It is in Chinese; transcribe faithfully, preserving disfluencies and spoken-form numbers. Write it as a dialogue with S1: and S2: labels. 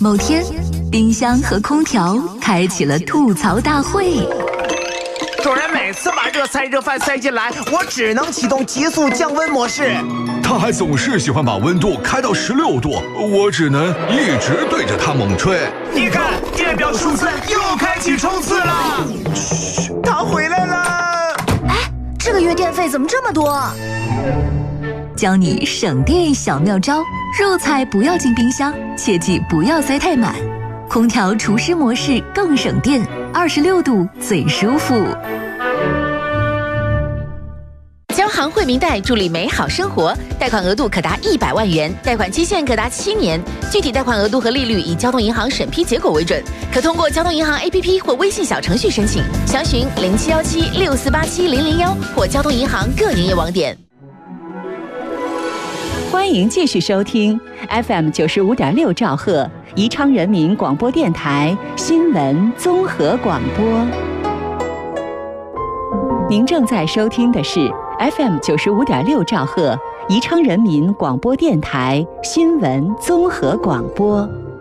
S1: 某天，冰箱和空调开启了吐槽大会。
S2: 主人每次把热菜热饭塞进来，我只能启动急速降温模式。
S3: 他还总是喜欢把温度开到十六度，我只能一直对着他猛吹。
S2: 你看，电表数字又开启冲刺了。嘘，他回来了。
S4: 哎，这个月电费怎么这么多？
S1: 教你省电小妙招：肉菜不要进冰箱，切记不要塞太满。空调除湿模式更省电，二十六度最舒服。
S5: 交行惠民贷助力美好生活，贷款额度可达一百万元，贷款期限可达七年，具体贷款额度和利率以交通银行审批结果为准，可通过交通银行 A P P 或微信小程序申请，详询零七幺七六四八七零零幺或交通银行各营业网点。
S6: 欢迎继续收听 F M 九十五点六兆赫宜昌人民广播电台新闻综合广播。您正在收听的是 F M 九十五点六兆赫宜昌人民广播电台新闻综合广播。